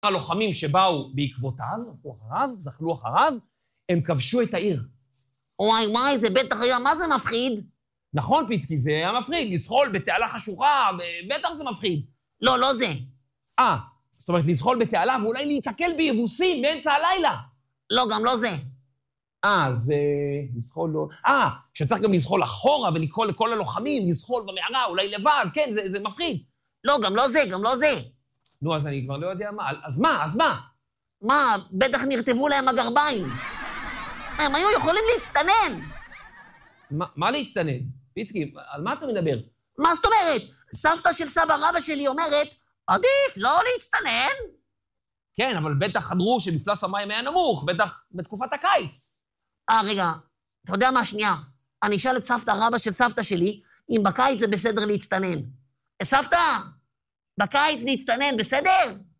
הלוחמים שבאו בעקבותיו, זחלו אחריו, הם כבשו את העיר. וואי, זה בטח היה, מה זה מפחיד? נכון, פיצקי, זה היה מפחיד, לזחול בתעלה חשוכה, בטח זה מפחיד. לא זה. זאת אומרת, לזחול בתעלה ואולי להתקל ביבוסים באמצע הלילה. לא, גם לא זה. זה לזחול לא... שצריך גם לזחול אחורה ולקרוא לכל הלוחמים, לזחול במערה, אולי לבד, כן, זה מפחיד. לא, גם לא זה. נו, אז אני כבר לא יודע מה. אז מה? מה, בטח נרטבו להם הגרביים. הם היו יכולים להצטנן. מה להצטנן? פיצקי, על מה אתה מדבר? מה זאת אומרת? סבתא של סבא רבא שלי אומרת, עדיף לא להצטנן. כן, אבל בטח חדרו שמפלס המים היה נמוך, בטח בתקופת הקיץ. רגע, אתה יודע מה? שנייה. אני אשאל את סבתא רבא של סבתא שלי, אם בקיץ זה בסדר להצטנן. סבתא, בקיץ להצטנן, בסדר?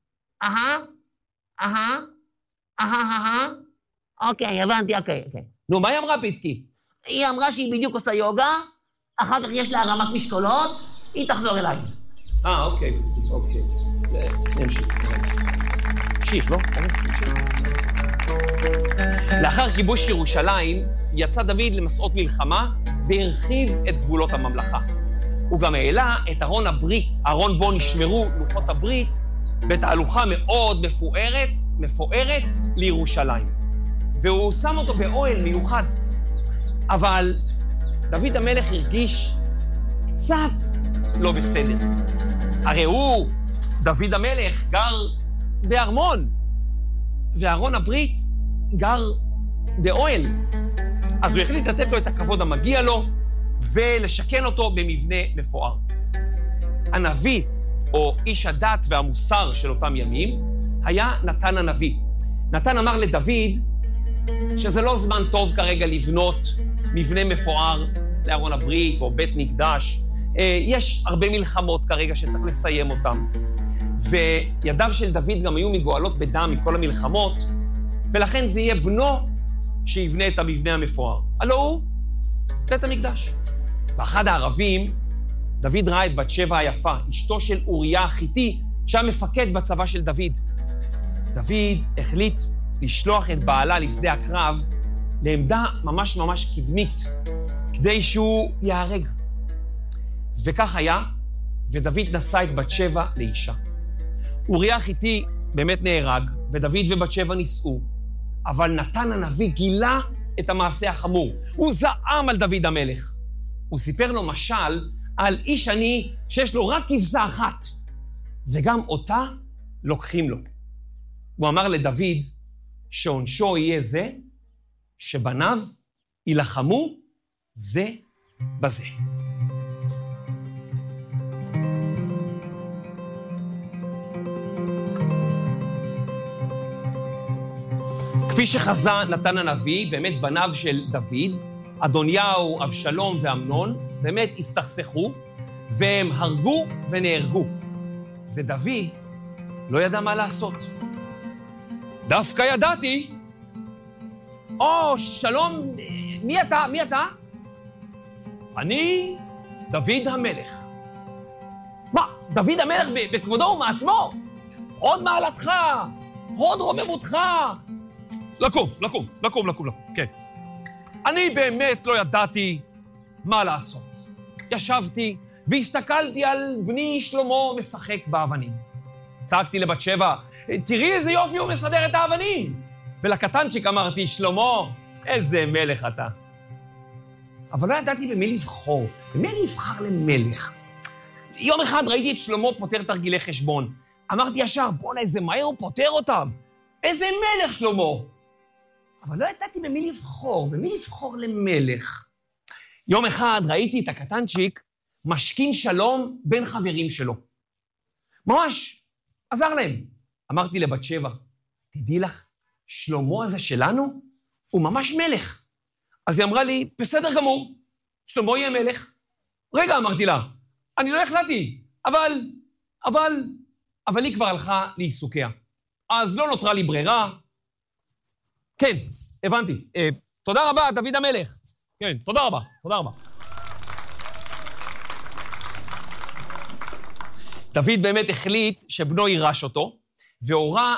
אוקיי, הבנתי, אוקיי. נו, מה היא אמרה, פיצקי? היא אמרה שהיא בדיוק עושה יוגה, אחר כך יש לה הרמת משקולות, היא תחזור אליי. אוקיי. נמשיך, לא? לאחר כיבוש ירושלים, יצא דוד למסעות מלחמה והרחיב את גבולות הממלכה. הוא גם העלה את ארון הברית, ארון בו נשמרו לוחות הברית, בתהלוכה מאוד מפוארת לירושלים. והוא שם אותו באוהל מיוחד. אבל דוד המלך הרגיש קצת לא בסדר. הרי דוד המלך, גר בארמון, וארון הברית גר באוהל. אז הוא החליט לתת לו את הכבוד המגיע לו, ולשכן אותו במבנה מפואר. הנביא, או איש הדת והמוסר של אותם ימים, היה נתן הנביא. נתן אמר לדוד שזה לא זמן טוב כרגע לבנות מבנה מפואר לארון הברית או בית מקדש. יש הרבה מלחמות כרגע שצריך לסיים אותם. וידיו של דוד גם היו מגואלות בדם מכל המלחמות, ולכן זה יהיה בנו שיבנה את המבנה המפואר. הלא הוא בית המקדש. באחד הערבים, דוד ראה את בת שבע היפה, אשתו של אוריה החיתי, שהיה מפקד בצבא של דוד. דוד החליט לשלוח את בעלה לשדה הקרב לעמדה ממש קדמית, כדי שהוא יהרג. וכך היה, ודוד נשא את בת שבע לאישה. אוריה החיתי באמת נהרג, ודוד ובת שבע נישאו, אבל נתן הנביא גילה את המעשה החמור. הוא זעם על דוד המלך. הוא סיפר לו משל על איש עני שיש לו רק כבשה אחת, וגם אותה לוקחים לו. הוא אמר לדוד שעונשו יהיה זה שבניו ילחמו זה בזה. כפי שחזה נתן הנביא, באמת בניו של דוד, אדוניהו, אבשלום ואמנון, באמת הסתכסכו, והם הרגו ונהרגו. ודוד לא ידע מה לעשות. דווקא ידעתי. שלום, מי אתה? אני דוד המלך. מה, דוד המלך בכבודו ומעצמו? הוד מעלתך, הוד רוממותך. לקום, כן. אני באמת לא ידעתי מה לעשות. ישבתי והסתכלתי על בני שלמה משחק באבנים. צעקתי לבת שבע, תראי איזה יופי הוא מסדר את האבנים. ולקטנצ'יק אמרתי, שלמה, איזה מלך אתה. אבל לא ידעתי במי לבחור. במי אני אבחר למלך? יום אחד ראיתי את שלמה פותר תרגילי חשבון. אמרתי ישר, בוא'נה, איזה מהר הוא פותר אותם. איזה מלך שלמה. אבל לא ידעתי במי לבחור למלך. יום אחד ראיתי את הקטנצ'יק משכין שלום בין חברים שלו. ממש, עזר להם. אמרתי לבת שבע, תדעי לך, שלמה הזה שלנו הוא ממש מלך. אז היא אמרה לי, בסדר גמור, שלמה יהיה מלך. רגע, אמרתי לה, אני לא החלטתי, אבל היא כבר הלכה לעיסוקיה. אז לא נותרה לי ברירה. כן, הבנתי. תודה רבה, דוד המלך. כן, תודה רבה. דוד באמת החליט שבנו יירש אותו, והורה